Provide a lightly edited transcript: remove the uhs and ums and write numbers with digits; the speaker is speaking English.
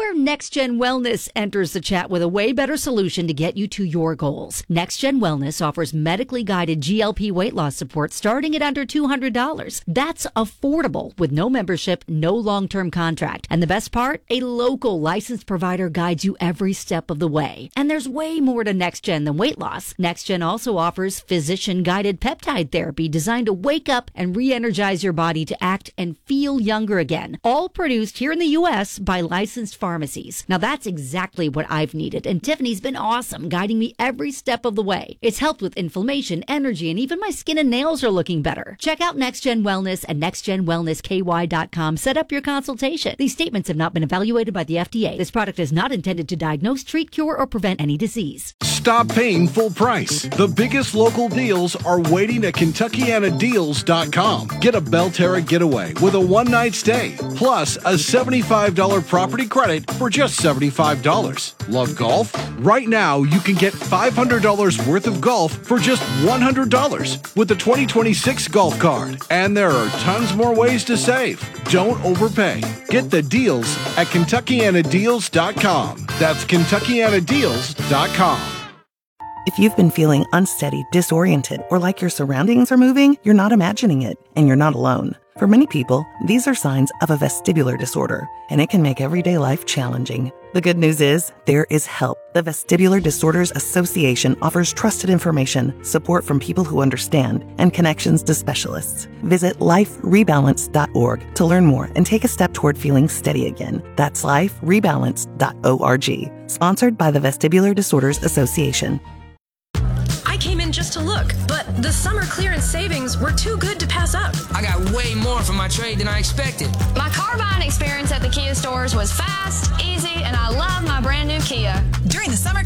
Enter NextGen Wellness enters the chat with a way better solution to get you to your goals. NextGen Wellness offers medically guided GLP weight loss support starting at under $200. That's affordable with no membership, no long-term contract. And the best part? A local licensed provider guides you every step of the way. And there's way more to NextGen than weight loss. NextGen also offers physician-guided peptide therapy designed to wake up and re-energize your body to act and feel younger again. All produced here in the U.S. by licensed pharmacies. Now that's exactly what I've needed, and Tiffany's been awesome, guiding me every step of the way. It's helped with inflammation, energy, and even my skin and nails are looking better. Check out NextGen Wellness at nextgenwellnessky.com. Set up your consultation. These statements have not been evaluated by the FDA. This product is not intended to diagnose, treat, cure, or prevent any disease. Stop paying full price. The biggest local deals are waiting at KentuckianaDeals.com. Get a Belterra getaway with a one-night stay, plus a $75 property credit for just $75. Love golf? Right now, you can get $500 worth of golf for just $100 with the 2026 golf card. And there are tons more ways to save. Don't overpay. Get the deals at KentuckianaDeals.com. That's KentuckianaDeals.com. If you've been feeling unsteady, disoriented, or like your surroundings are moving, you're not imagining it, and you're not alone. For many people, these are signs of a vestibular disorder, and it can make everyday life challenging. The good news is, there is help. The Vestibular Disorders Association offers trusted information, support from people who understand, and connections to specialists. Visit liferebalance.org to learn more and take a step toward feeling steady again. That's liferebalance.org. Sponsored by the Vestibular Disorders Association. I came in just to look, but the summer clearance savings were too good to pass up. I got way more for my trade than I expected. My car buying experience at the Kia stores was fast, easy, and I love my brand new Kia. During the summer